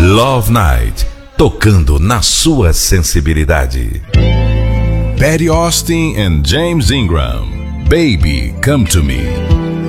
Love Night, tocando na sua sensibilidade. Patty Austin and James Ingram, Baby Come to Me.